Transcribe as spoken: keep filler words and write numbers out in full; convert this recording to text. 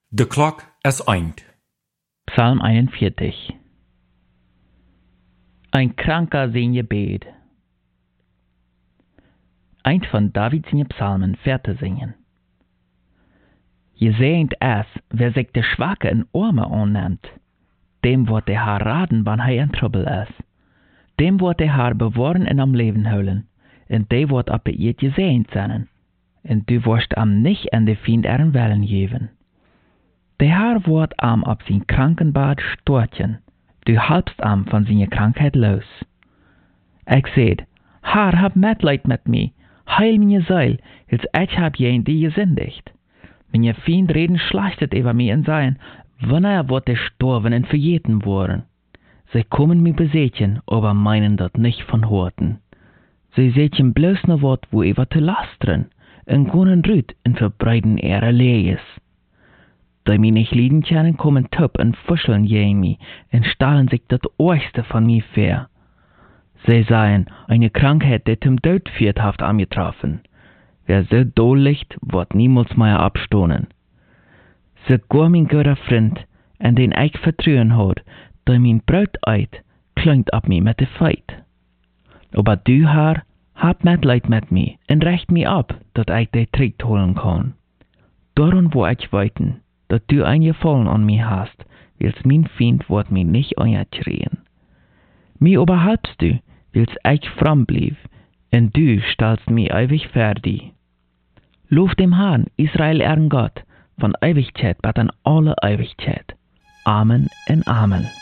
De klok is eind. Psalm einundvierzig. Ein Kranker in je Bed. Ein von Davids in Psalmen Verte singen. Je sehnt es, wer sich der Schwache in Arme annimmt, dem wird der Herr raden, wann er in Trouble ist. Dem wird der Herr bewahren in am Leben holen, und der wird ab ihr gesehnt sein, und du wirst am nicht in de Fiend ihren Wellen geben. Der Herr wird am ab sein Krankenbad storchen, du halbst am von seiner Krankheit los. Ich seht, Herr, hab Mitleid mit mir, heil meine Seil, als ich hab jen die gesündigt. Meine Fiend reden schlechtet über mich und sagen, wanneer wird der storven und verjeten worden. Sie kommen mich besetzen, aber meinen dat nicht von Horten. Sie setzen bloß nur wat, wo über zu lastern, und gonen rüt und verbreiten ihre Lehes. Da mi nicht lieben können, kommen Töp und fuscheln jen mi, und stahlen sich dat Ohrste von mir fair. Sie sagen, eine Krankheit, die zum Tod führt, haft angetroffen. Wer so doll liegt, wird niemals mehr abstohnen. So gar mein guter Freund, an den ich vertrauen hat, da mein Brot eit, klingt ab mir mit de Feit. Aber du, Herr, hab Mitleid mit mir und recht mir ab, dat ich de Trick holen kann. Darum wo ich weiten, dat du ein Gefallen an mir hast, wils mein Feind wird mir nicht angeschrien. Mir oberhalbst du, wils ich fromm blieb, und du stellst mir ewig fertig. Lob dem Herrn, Israel ehren Gott, von Ewigkeit bis an alle Ewigkeit. Amen und Amen.